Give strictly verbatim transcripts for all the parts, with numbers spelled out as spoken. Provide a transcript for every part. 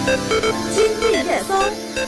今日热搜。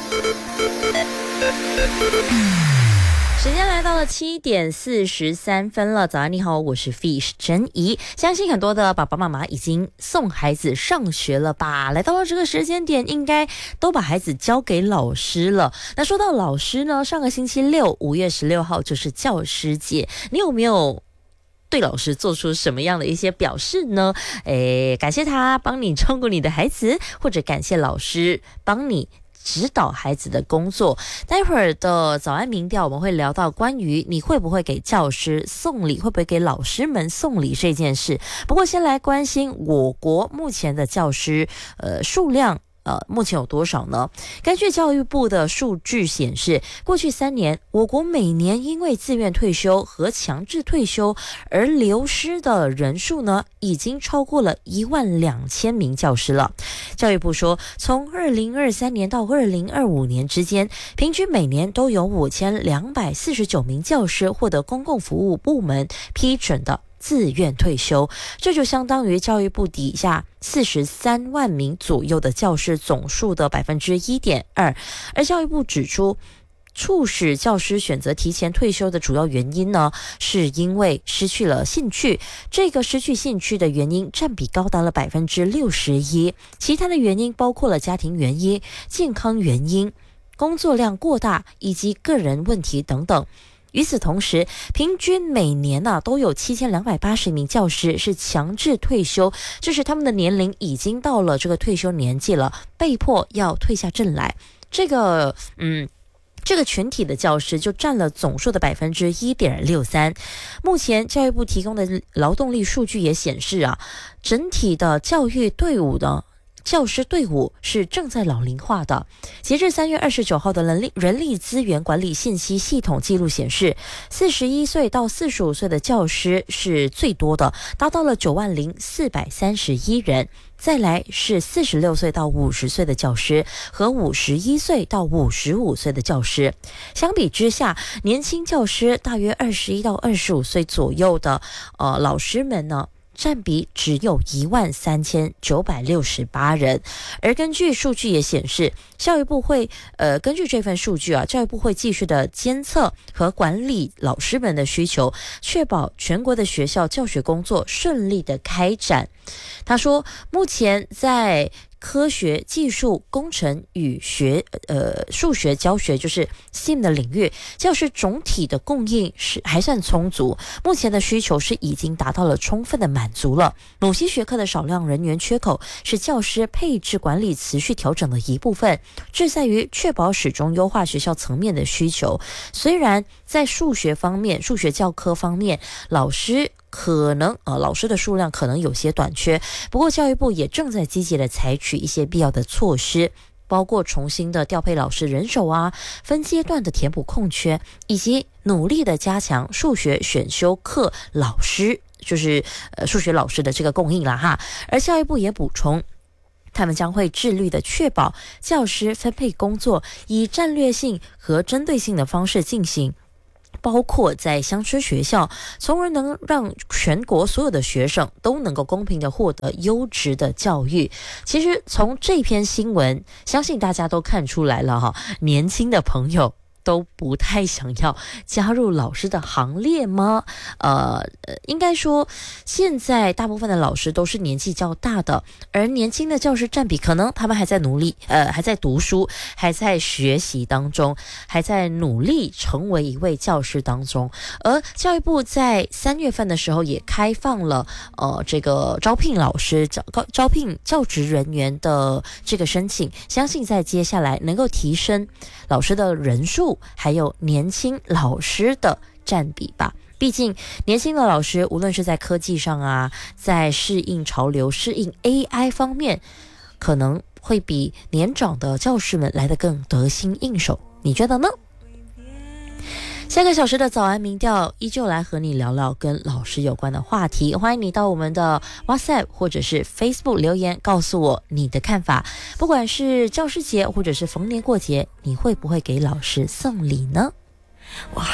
时间来到了七点四十三分了，早安你好，我是 Fish 陈怡。相信很多的爸爸妈妈已经送孩子上学了吧？来到了这个时间点，应该都把孩子交给老师了。那说到老师呢，上个星期六五月十六号就是教师节，你有没有对老师做出什么样的一些表示呢？诶，感谢他帮你照顾你的孩子，或者感谢老师帮你指导孩子的工作。待会儿的早安民调我们会聊到关于你会不会给教师送礼，会不会给老师们送礼这件事。不过先来关心我国目前的教师呃数量呃，目前有多少呢？根据教育部的数据显示，过去三年，我国每年因为自愿退休和强制退休而流失的人数呢，已经超过了一万两千名教师了。教育部说，从二零二三年到二零二五年之间，平均每年都有五千两百四十九名教师获得公共服务部门批准的自愿退休，这就相当于教育部底下四十三万名左右的教师总数的 百分之一点二。 而教育部指出，促使教师选择提前退休的主要原因呢，是因为失去了兴趣。这个失去兴趣的原因占比高达了 百分之六十一， 其他的原因包括了家庭原因、健康原因、工作量过大以及个人问题等等。与此同时，平均每年呢、啊、都有七千两百八十名教师是强制退休，就是他们的年龄已经到了这个退休年纪了，被迫要退下阵来。这个嗯。这个群体的教师就占了总数的 百分之一点六三。 目前教育部提供的劳动力数据也显示啊，整体的教育队伍的教师队伍是正在老龄化的。截至三月二十九号的人力人力资源管理信息系统记录显示，四十一岁到四十五岁的教师是最多的，达到了九万零四百三十一人。再来是四十六岁到五十岁的教师和五十一岁到五十五岁的教师。相比之下，年轻教师大约二十一到二十五岁左右的呃老师们呢，占比只有一万三千九百六十八人。而根据数据也显示，教育部会呃根据这份数据啊，教育部会继续的监测和管理老师们的需求，确保全国的学校教学工作顺利的开展。他说，目前在科学、技术、工程与学呃数学教学，就是 S T E A M 的领域，教师总体的供应是还算充足，目前的需求是已经达到了充分的满足了。某些学科的少量人员缺口是教师配置管理持续调整的一部分，志在于确保始终优化学校层面的需求。虽然在数学方面、数学教科方面，老师可能呃，老师的数量可能有些短缺，不过教育部也正在积极的采取一些必要的措施，包括重新的调配老师人手啊，分阶段的填补空缺，以及努力的加强数学选修课老师，就是呃数学老师的这个供应啦哈。而教育部也补充，他们将会致力的确保教师分配工作以战略性和针对性的方式进行，包括在乡村学校，从而能让全国所有的学生都能够公平的获得优质的教育。其实从这篇新闻，相信大家都看出来了哈，年轻的朋友都不太想要加入老师的行列吗？呃，应该说现在大部分的老师都是年纪较大的，而年轻的教师占比可能他们还在努力，呃，还在读书，还在学习当中，还在努力成为一位教师当中。而教育部在三月份的时候也开放了呃这个招聘老师、招招聘教职人员的这个申请，相信在接下来能够提升老师的人数，还有年轻老师的占比吧。毕竟年轻的老师无论是在科技上啊，在适应潮流、适应 A I 方面，可能会比年长的教师们来得更得心应手，你觉得呢？下个小时的早安民调依旧来和你聊聊跟老师有关的话题，欢迎你到我们的 WhatsApp 或者是 Facebook 留言告诉我你的看法。不管是教师节或者是逢年过节，你会不会给老师送礼呢？